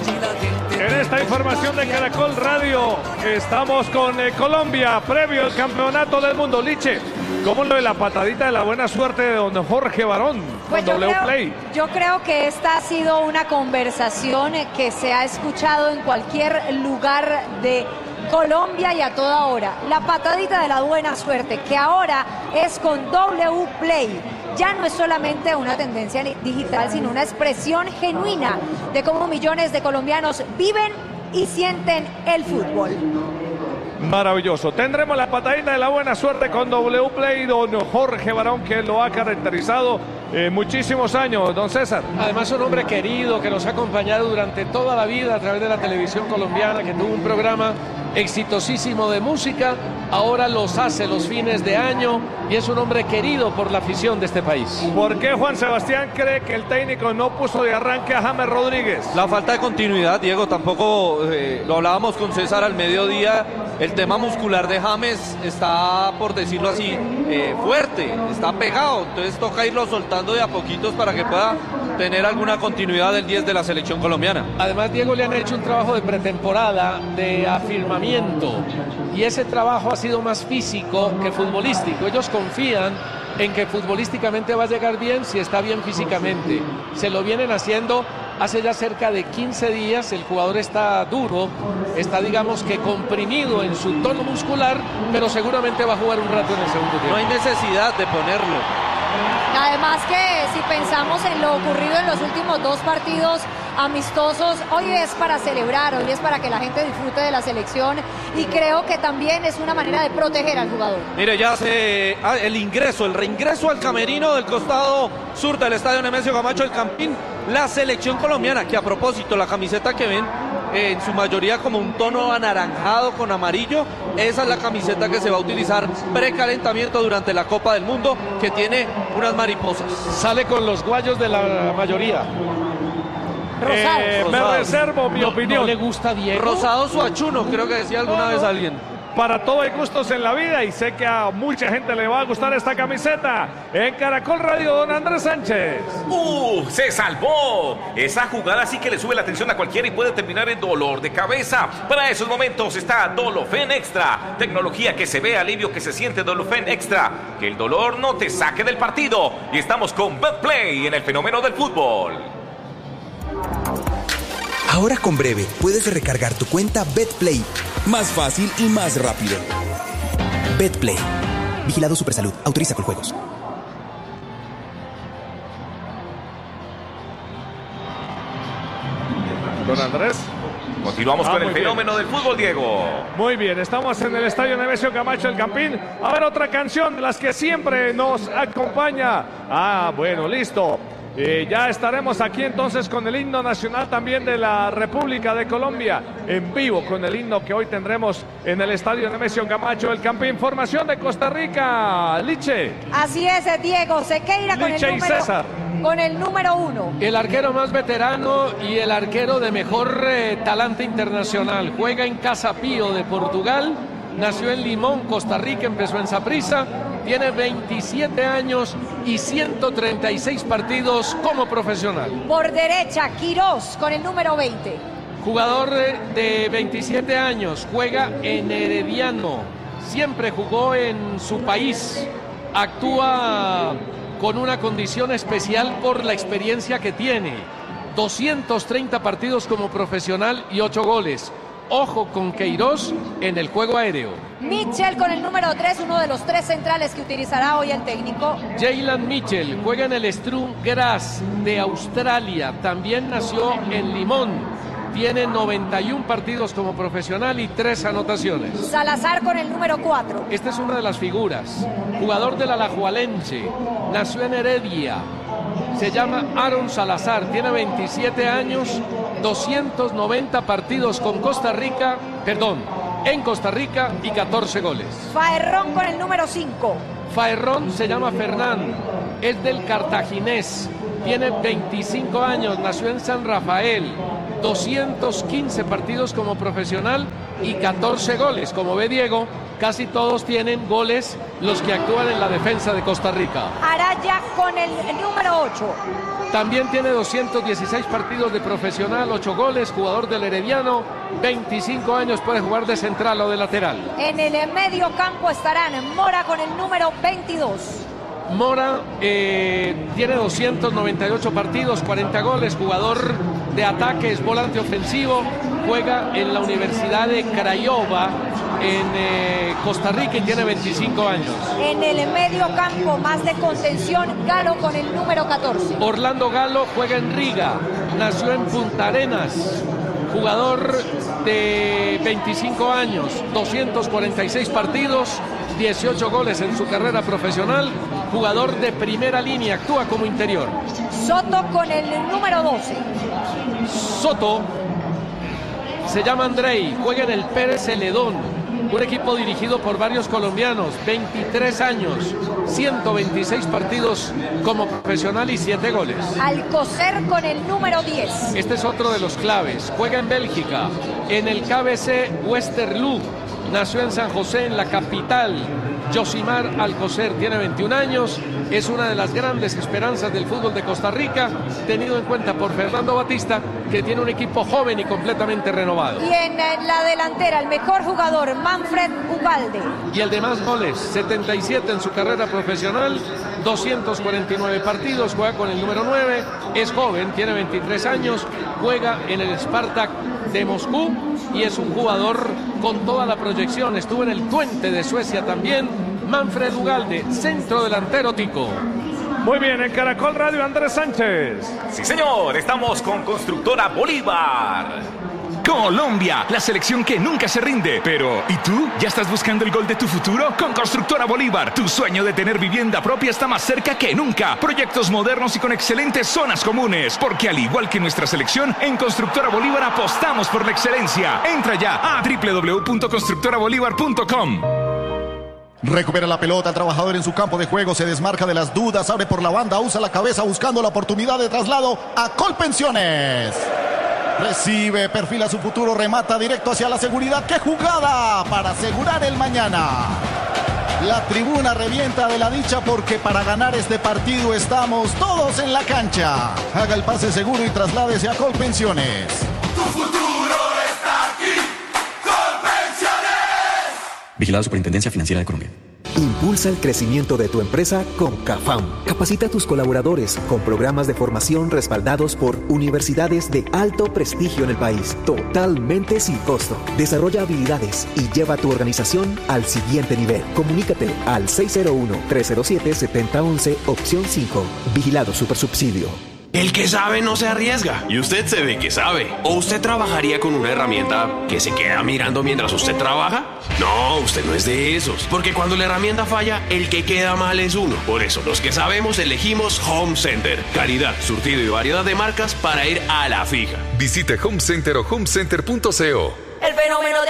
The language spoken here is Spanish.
En esta información de Caracol Radio, estamos con Colombia, previo al Campeonato del Mundo. Liche, ¿cómo lo de la patadita de la buena suerte de don Jorge Barón? Pues yo creo que esta ha sido una conversación que se ha escuchado en cualquier lugar de Colombia y a toda hora. La patadita de la buena suerte, que ahora es con W Play. Ya no es solamente una tendencia digital, sino una expresión genuina de cómo millones de colombianos viven y sienten el fútbol. Maravilloso. Tendremos la patadita de la buena suerte con W Play, don Jorge Barón, que lo ha caracterizado muchísimos años, don César. Además, un hombre querido que nos ha acompañado durante toda la vida a través de la televisión colombiana, que tuvo un programa exitosísimo de música, ahora los hace los fines de año y es un hombre querido por la afición de este país. ¿Por qué Juan Sebastián cree que el técnico no puso de arranque a James Rodríguez? La falta de continuidad, Diego, tampoco lo hablábamos con César al mediodía. El tema muscular de James está, por decirlo así, fuerte, está pegado, entonces toca irlo soltando de a poquitos para que pueda tener alguna continuidad del 10 de la selección colombiana. Además, Diego, le han hecho un trabajo de pretemporada, de afirmamiento, y ese trabajo ha sido más físico que futbolístico. Ellos confían en que futbolísticamente va a llegar bien si está bien físicamente. Se lo vienen haciendo hace ya cerca de 15 días, el jugador está duro, está digamos que comprimido en su tono muscular, pero seguramente va a jugar un rato en el segundo tiempo. No hay necesidad de ponerlo. Además que si pensamos en lo ocurrido en los últimos dos partidos amistosos, hoy es para celebrar, hoy es para que la gente disfrute de la selección y creo que también es una manera de proteger al jugador. Mire, ya hace el reingreso al camerino del costado sur del estadio Nemesio Camacho del Campín, la selección colombiana, que a propósito la camiseta que ven en su mayoría como un tono anaranjado con amarillo, esa es la camiseta que se va a utilizar precalentamiento durante la Copa del Mundo, que tiene unas mariposas. Sale con los guayos de la mayoría. Me reservo mi opinión. ¿No le gusta Diego? Rosados o achuno, creo que decía alguna vez alguien. Para todo hay gustos en la vida y sé que a mucha gente le va a gustar esta camiseta. En Caracol Radio, don Andrés Sánchez. ¡Se salvó! Esa jugada sí que le sube la tensión a cualquiera y puede terminar en dolor de cabeza. Para esos momentos está Dolofen Extra. Tecnología que se ve, alivio que se siente. Dolofen Extra. Que el dolor no te saque del partido. Y estamos con BetPlay en el fenómeno del fútbol. Ahora con Breve puedes recargar tu cuenta BetPlay. Más fácil y más rápido. BetPlay. Vigilado Supersalud. Autoriza con juegos. Don Andrés. Continuamos con el fenómeno del fútbol, Diego. Muy bien, estamos en el estadio Nemesio Camacho del Campín. A ver, otra canción de las que siempre nos acompaña. Bueno, listo. Ya estaremos aquí entonces con el himno nacional también de la República de Colombia, en vivo con el himno que hoy tendremos en el estadio Nemesio Camacho del Campín. Formación de Costa Rica, Liche. Así es, Diego Sequeira con el número 1. El arquero más veterano y el arquero de mejor talante internacional. Juega en Casa Pío de Portugal. Nació en Limón, Costa Rica, empezó en Saprissa, tiene 27 años y 136 partidos como profesional. Por derecha, Quirós con el número 20. Jugador de 27 años, juega en Herediano, siempre jugó en su país, actúa con una condición especial por la experiencia que tiene. 230 partidos como profesional y 8 goles. Ojo con Queiroz en el juego aéreo. Mitchell con el número 3, uno de los 3 centrales que utilizará hoy el técnico. Jaylan Mitchell juega en el Sturm Graz de Australia. También nació en Limón. Tiene 91 partidos como profesional y 3 anotaciones. Salazar con el número 4. Esta es una de las figuras. Jugador del Alajuelense. Nació en Heredia. Se llama Aaron Salazar. Tiene 27 años. 290 partidos en Costa Rica y 14 goles. Faerrón con el número 5. Faerrón se llama Fernán, es del Cartaginés, tiene 25 años, nació en San Rafael, 215 partidos como profesional y 14 goles. Como ve Diego, casi todos tienen goles los que actúan en la defensa de Costa Rica. Araya con el número 8. También tiene 216 partidos de profesional, 8 goles, jugador del Herediano, 25 años, puede jugar de central o de lateral. En el medio campo estarán Mora con el número 22. Mora tiene 298 partidos, 40 goles, jugador de ataques, volante ofensivo, juega en la Universidad de Craiova en Costa Rica y tiene 25 años. En el medio campo, más de contención, Galo con el número 14. Orlando Galo juega en Riga, nació en Punta Arenas, jugador de 25 años, 246 partidos, 18 goles en su carrera profesional, jugador de primera línea, actúa como interior. Soto con el número 12. Soto se llama Andrei, juega en el Pérez Celedón, un equipo dirigido por varios colombianos, 23 años, 126 partidos como profesional y 7 goles. Alcocer con el número 10. Este es otro de los claves, juega en Bélgica, en el KBC Westerlo, nació en San José, en la capital. Josimar Alcocer tiene 21 años, es una de las grandes esperanzas del fútbol de Costa Rica, tenido en cuenta por Fernando Batista, que tiene un equipo joven y completamente renovado. Y en la delantera, el mejor jugador, Manfred Ugalde. Y el de más goles, 77 en su carrera profesional, 249 partidos, juega con el número 9, es joven, tiene 23 años, juega en el Spartak de Moscú y es un jugador con toda la proyección, estuvo en el Twente de Suecia también. Manfred Ugalde, centro delantero tico. Muy bien, en Caracol Radio, Andrés Sánchez. Sí, señor, estamos con Constructora Bolívar. Colombia, la selección que nunca se rinde. Pero, ¿y tú? ¿Ya estás buscando el gol de tu futuro? Con Constructora Bolívar, tu sueño de tener vivienda propia está más cerca que nunca. Proyectos modernos y con excelentes zonas comunes. Porque al igual que nuestra selección, en Constructora Bolívar apostamos por la excelencia. Entra ya a www.constructorabolívar.com. Recupera la pelota, el trabajador en su campo de juego, se desmarca de las dudas, abre por la banda, usa la cabeza buscando la oportunidad de traslado a Colpensiones. Recibe, perfila su futuro, remata directo hacia la seguridad. ¡Qué jugada para asegurar el mañana! La tribuna revienta de la dicha porque para ganar este partido estamos todos en la cancha. Haga el pase seguro y trasládese a Colpensiones. ¡Tu futuro está aquí! ¡Colpensiones! Vigilado Superintendencia Financiera de Colombia. Impulsa el crecimiento de tu empresa con CAFAM. Capacita a tus colaboradores con programas de formación respaldados por universidades de alto prestigio en el país, totalmente sin costo. Desarrolla habilidades y lleva a tu organización al siguiente nivel. Comunícate al 601-307-7011, opción 5. Vigilado Supersubsidio. El que sabe no se arriesga, y usted se ve que sabe. ¿O usted trabajaría con una herramienta que se queda mirando mientras usted trabaja? No, usted no es de esos, porque cuando la herramienta falla, el que queda mal es uno. Por eso, los que sabemos elegimos Home Center. Calidad, surtido y variedad de marcas para ir a la fija. Visite Home Center o homecenter.co. El fenómeno de